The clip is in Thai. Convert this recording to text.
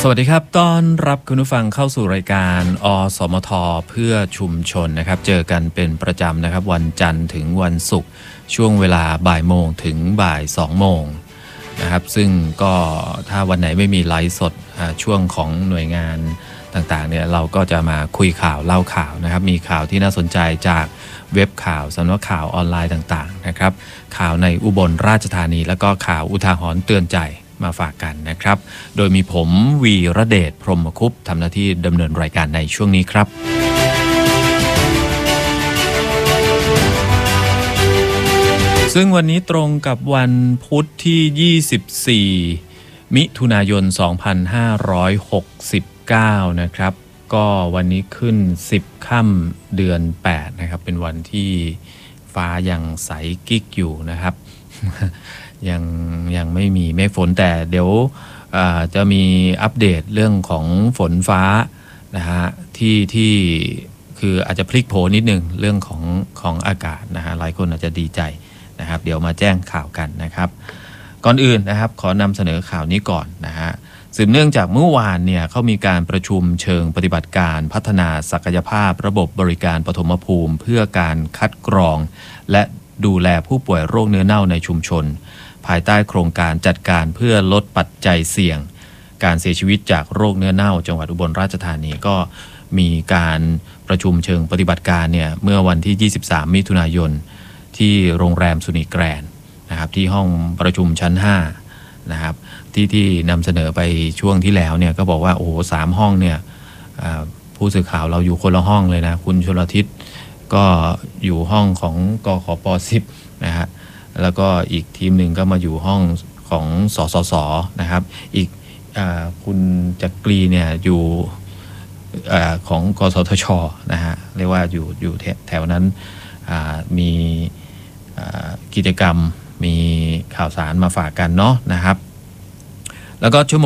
วัสดีครับต้อนรับคุณผู้ฟังเข้าสู่รายการอสมทเพื่อชุมชนนะครับเจอกันเป็นประจำนะครับวันจันทร์ถึงวันศุกร์ช่วงเวลาบ่ายโมงถึงบ่าย2โมงนะครับซึ่งก็ถ้าวันไหนไม่มีไลฟ์สดช่วงของหน่วยงานต่างๆเนี่ยเราก็จะมาคุยข่าวเล่าข่าวนะครับมีข่าวที่น่าสนใจจากเว็บข่าวสำนักข่าวออนไลน์ต่างๆนะครับข่าวในอุบลราชธานีแล้วก็ข่าวอุทาหรณ์เตือนใจมาฝากกันนะครับโดยมีผมวีระเดชพรหมคุปต์ทำหน้าที่ดำเนินรายการในช่วงนี้ครับซึ่งวันนี้ตรงกับวันพุธที่24มิถุนายน2569นะครับก็วันนี้ขึ้น10ค่ำเดือน8นะครับเป็นวันที่ฟ้ายังใสกิ๊กอยู่นะครับ ยังไม่มีเมฆฝนแต่เดี๋ยวจะมีอัปเดตเรื่องของฝนฟ้านะฮะที่คืออาจจะพลิกโผนิดนึงเรื่องของอากาศนะฮะหลายคนอาจจะดีใจนะครับเดี๋ยวมาแจ้งข่าวกันนะครับก่อนอื่นนะครับขอนำเสนอข่าวนี้ก่อนนะฮะสืบเนื่องจากเมื่อวานเนี่ยเขามีการประชุมเชิงปฏิบัติการพัฒนาศักยภาพระบบบริการปฐมภูมิเพื่อการคัดกรองและดูแลผู้ป่วยโรคเนื้อเน่าในชุมชนภายใต้โครงการจัดการเพื่อลดปัจจัยเสี่ยงการเสียชีวิตจากโรคเนื้อเน่าจังหวัดอุบลราชธานีก็มีการประชุมเชิงปฏิบัติการเนี่ยเมื่อวันที่23มิถุนายนที่โรงแรมสุนีแกรนด์นะครับที่ห้องประชุมชั้น5นะครับที่นำเสนอไปช่วงที่แล้วเนี่ยก็บอกว่าโอ้โห3ห้องเนี่ยผู้สื่อข่าวเราอยู่คนละห้องเลยนะคุณชลทิศก็อยู่ห้องของกขป10นะฮะแล้วก็อีกทีมหนึ่งก็มาอยู่ห้องของสสสนะครับอีกคุณจักรีเนี่ยอยู่ของกสทชนะฮะเรียกว่าอยู่แถวนั้นมีกิจกรรมมีข่าวสารมาฝากกันเนาะนะครับแล้วก็ชั่วโมง